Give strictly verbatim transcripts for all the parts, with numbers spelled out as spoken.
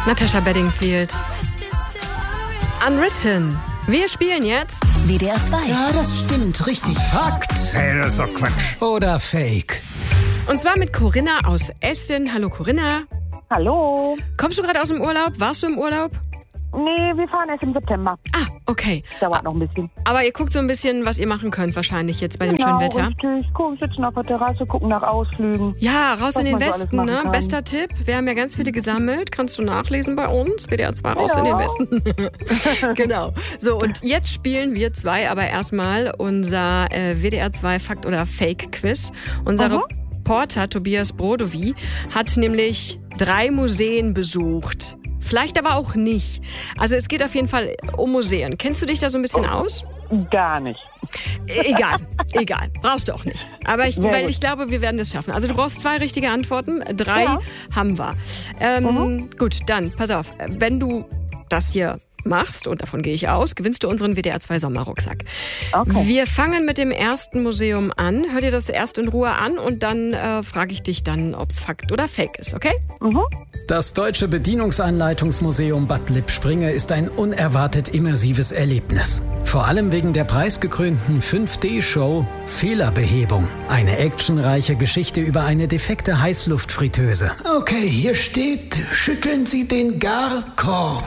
Natasha Bedingfield. Unwritten. Wir spielen jetzt W D R zwei. Ja, das stimmt. Richtig. Fakt. Hey, das ist doch Quatsch. Oder Fake. und zwar mit Corinna aus Essen. Hallo Corinna. Hallo. Kommst du gerade aus dem Urlaub? Warst du im Urlaub? Nee, wir fahren erst im September. Ah, okay. Dauert noch ein bisschen. Aber ihr guckt so ein bisschen, was ihr machen könnt wahrscheinlich jetzt bei dem Genau, schönen Wetter. richtig. Guck, sitzen auf der Terrasse, gucken nach Ausflügen. Ja, raus Was in den man so alles Westen, machen ne? kann. Bester Tipp. Wir haben ja ganz viele gesammelt. Kannst du nachlesen bei uns. W D R zwei raus in den Ja. Westen. Genau. So, und jetzt spielen wir zwei aber erstmal unser äh, W D R zwei Fakt- oder Fake-Quiz. Unser Mhm. Reporter Tobias Brodowy hat nämlich drei Museen besucht. Vielleicht aber auch nicht. Also es geht auf jeden Fall um Museen. Kennst du dich da so ein bisschen aus? Gar nicht. Egal, egal. Brauchst du auch nicht. Aber ich, Sehr weil gut. ich glaube, wir werden das schaffen. Also du brauchst zwei richtige Antworten. Drei Ja. haben wir. Ähm, Gut, dann, pass auf. Wenn du das hier machst, und davon gehe ich aus, gewinnst du unseren W D R zwei Sommerrucksack. Okay. Wir fangen mit dem ersten Museum an. Hör dir das erst in Ruhe an und dann äh, frage ich dich dann, ob es Fakt oder Fake ist, okay? Mhm. Das Deutsche Bedienungsanleitungsmuseum Bad Lippspringe ist ein unerwartet immersives Erlebnis. Vor allem wegen der preisgekrönten fünf D-Show Fehlerbehebung. Eine actionreiche Geschichte über eine defekte Heißluftfritteuse. Okay, hier steht, schütteln Sie den Garkorb.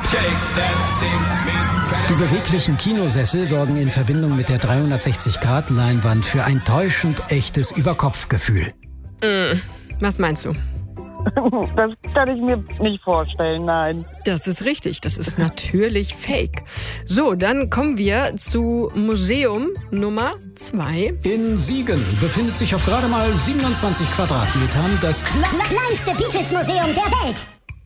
Die beweglichen Kinosessel sorgen in Verbindung mit der dreihundertsechzig Grad Leinwand für ein täuschend echtes Überkopfgefühl. Was meinst du? Das kann ich mir nicht vorstellen, nein. Das ist richtig, das ist natürlich Fake. So, dann kommen wir zu Museum Nummer zwei. In Siegen befindet sich auf gerade mal siebenundzwanzig Quadratmetern das Kleinste Beatles-Museum der Welt.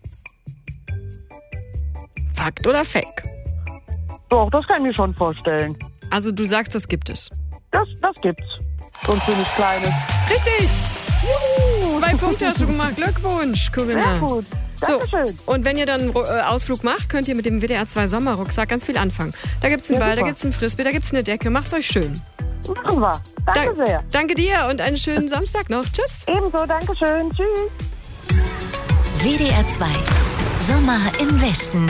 Fakt oder Fake? Doch, das kann ich mir schon vorstellen. Also du sagst, das gibt es. Das, das gibt's. So ein schönes kleines. Richtig! Juhu. Zwei Punkte hast du gemacht. Glückwunsch, Corinna. Sehr gut. So, Dankeschön. und wenn ihr dann einen äh, Ausflug macht, könnt ihr mit dem W D R zwei Sommerrucksack ganz viel anfangen. Da gibt's einen Ja, Ball, da super. gibt's einen Frisbee, da gibt's eine Decke. Macht's euch schön. Machen wir. Danke Da- sehr. Danke dir und einen schönen Samstag noch. Tschüss. Ebenso, Dankeschön. Tschüss. W D R zwei. Sommer im Westen.